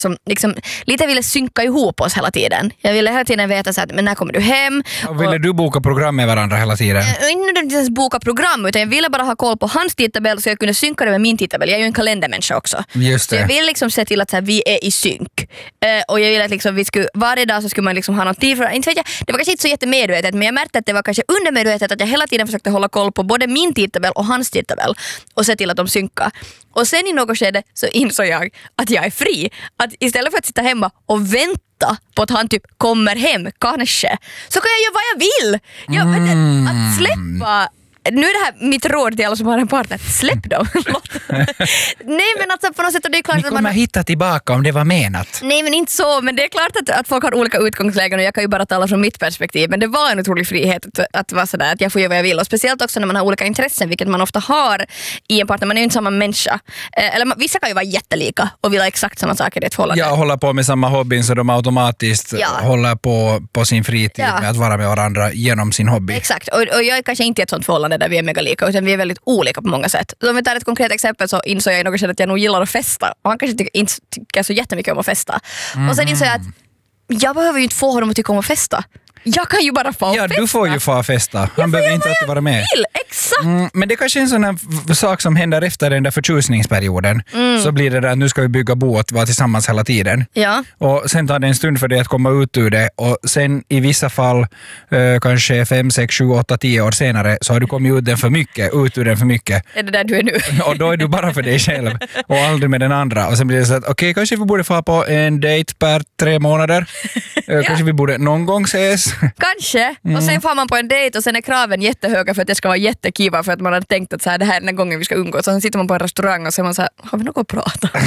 som liksom lite ville synka ihop oss hela tiden. Jag ville hela tiden veta så att, men när kommer du hem? Och ville du boka program med varandra hela tiden? Inte ens boka program, utan jag ville bara ha koll på hans tidtabell så jag kunde synka det med min tidtabell. Jag är ju en kalendermänniska också. Just det. Så jag vill liksom se till att så här, vi är i synk. Och jag ville att liksom, vi skulle, varje dag så skulle man liksom ha någon tid för inte vet jag, det var kanske inte så jättemedvetet, men jag märkte att det var kanske undermedvetet att jag hela tiden försökte hålla koll på både min tidtabell och hans tidtabell och se till att de synkar. Och sen i något skede så insåg jag att jag är fri. Att istället för att sitta hemma och vänta på att han typ kommer hem, kanske, så kan jag göra vad jag vill. Att släppa... Nu är det här mitt råd till alla som har en partner. Släpp dem. Nej, men alltså på något sätt, och det är klart ni kommer hitta tillbaka om det var menat. Nej, men inte så. Men det är klart att folk har olika utgångslägen och jag kan ju bara tala från mitt perspektiv. Men det var en otrolig frihet att vara sådär, att jag får göra vad jag vill. Och speciellt också när man har olika intressen, vilket man ofta har i en partner. Man är ju inte samma människa. Eller vissa kan ju vara jättelika och vilja exakt samma saker i ett förhållande. Ja, hålla på med samma hobby så de automatiskt håller på sin fritid med att vara med varandra genom sin hobby. Exakt. Och jag är kanske inte i ett sånt förhållande där vi är mega lika, utan vi är väldigt olika på många sätt. Om vi tar ett konkret exempel så insåg jag i något sätt att jag nog gillar att festa. Och han kanske inte tycker så jättemycket om att festa. Och sen insåg jag att jag behöver ju inte få honom att tycka om att festa. Jag kan ju bara få festa. Du får ju få festa. Han behöver inte alltid vara med. Exakt. Men det kanske är en sån här sak som händer efter den där förtjusningsperioden. Så blir det där att nu ska vi bygga bo och vara tillsammans hela tiden. Ja. Och sen tar det en stund för dig att komma ut ur det. Och sen i vissa fall, kanske 5, 6, 7, 8, 10 år senare, så har du kommit ut ur den för mycket. Är det där du är nu? Och då är du bara för dig själv och aldrig med den andra. Och sen blir det så att okej, kanske vi borde få på en dejt per 3 månader. Kanske vi borde någon gång ses. Kanske. Och sen får man på en dejt och sen är kraven jättehöga för att det ska vara jättekiva för att man har tänkt att så här, det här är den gången vi ska umgås. Och sen sitter man på en restaurang och så är man så här, har vi något att prata om?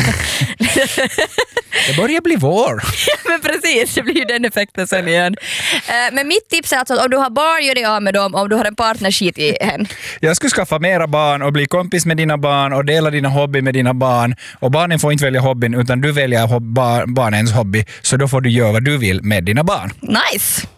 Det börjar bli vår. Ja, men precis, det blir ju den effekten sen igen. Men mitt tips är alltså att om du har barn, gör dig av med dem. Om du har en partner, skit i hen. Jag skulle skaffa mera barn och bli kompis med dina barn och dela dina hobby med dina barn. Och barnen får inte välja hobbyn utan du väljer barnens hobby. Så då får du göra vad du vill med dina barn. Nice!